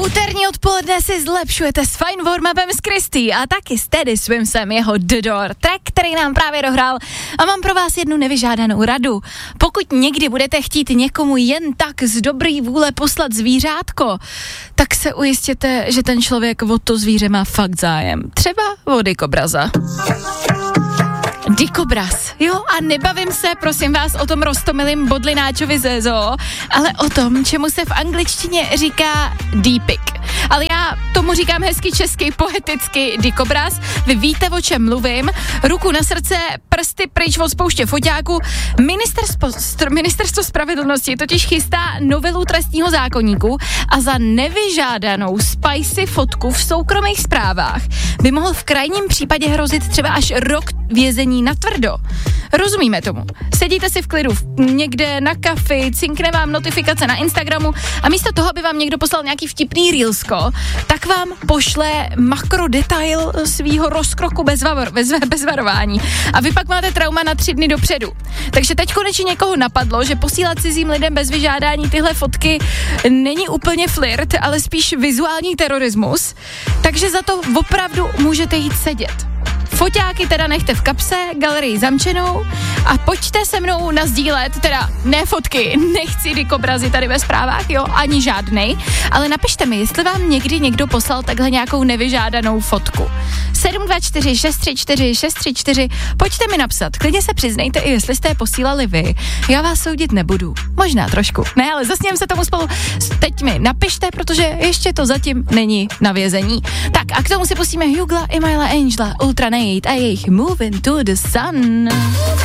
Úterní odpoledne si zlepšujete s Fine Warm-upem s Kristý a taky s Teddy Swimsem jeho The Door, track, který nám právě dohrál. A mám pro vás jednu nevyžádanou radu. Pokud někdy budete chtít někomu jen tak z dobrý vůle poslat zvířátko, tak se ujistěte, že ten člověk o to zvíře má fakt zájem. Třeba o dikobraza. Dikobraz, jo, a nebavím se, prosím vás, o tom roztomilým bodlináčovi ze zoo, ale o tom, čemu se v angličtině říká dípik. Ale já tomu říkám hezky česky, poeticky dikobraz. Vy víte, o čem mluvím. Ruku na srdce, prsty pryč od spouště foťáku. Ministerstvo spravedlnosti totiž chystá novelu trestního zákoníku a za nevyžádanou spicy fotku v soukromých zprávách by mohl v krajním případě hrozit třeba až rok vězení natvrdo. Rozumíme tomu. Sedíte si v klidu někde na kafi, cinkne vám notifikace na Instagramu a místo toho, aby vám někdo poslal nějaký vtipný reelsko, tak vám pošle makrodetail svýho rozkroku bez varování. A vy pak máte trauma na 3 dny dopředu. Takže teď konečně někoho napadlo, že posílat cizím lidem bez vyžádání tyhle fotky není úplně flirt, ale spíš vizuální terorismus. Takže za to opravdu můžete jít sedět. Foťáky teda nechte v kapse, galerii zamčenou a pojďte se mnou nasdílet, teda ne fotky, nechci dikobrazy tady ve zprávách, jo, ani žádnej, ale napište mi, jestli vám někdy někdo poslal takhle nějakou nevyžádanou fotku. 724 634 634, pojďte mi napsat, klidně se přiznejte i jestli jste je posílali vy, já vás soudit nebudu, možná trošku, ne, ale zasněm se tomu spolu, teď mi napište, protože ještě to zatím není na vězení. Tak a k tomu si pustíme Hugla i Myla Angela, Ultra Nate a jejich Moving to the Sun.